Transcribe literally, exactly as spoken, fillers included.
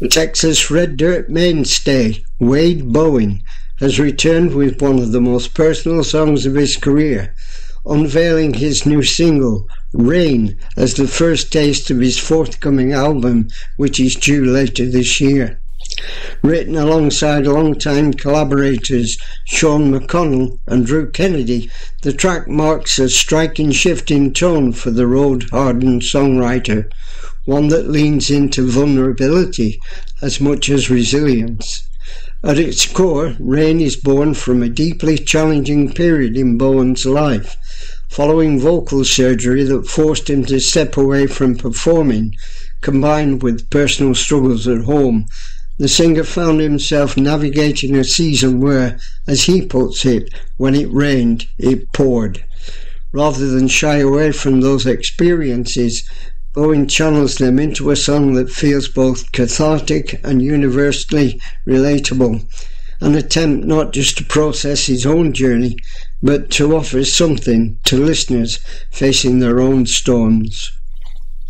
Texas Red Dirt mainstay Wade Bowen has returned with one of the most personal songs of his career, unveiling his new single, Rain, as the first taste of his forthcoming album, which is due later this year. Written alongside longtime collaborators Sean McConnell and Drew Kennedy, the track marks a striking shift in tone for the road-hardened songwriter, one that leans into vulnerability as much as resilience. At its core, Rain is born from a deeply challenging period in Bowen's life, following vocal surgery that forced him to step away from performing, combined with personal struggles at home. The singer found himself navigating a season where, as he puts it, when it rained, it poured. Rather than shy away from those experiences, Bowen channels them into a song that feels both cathartic and universally relatable, an attempt not just to process his own journey, but to offer something to listeners facing their own storms.